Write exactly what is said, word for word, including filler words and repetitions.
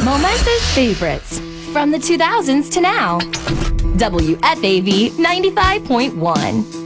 Momentous favorites from the two thousands to now. W F A V ninety-five point one.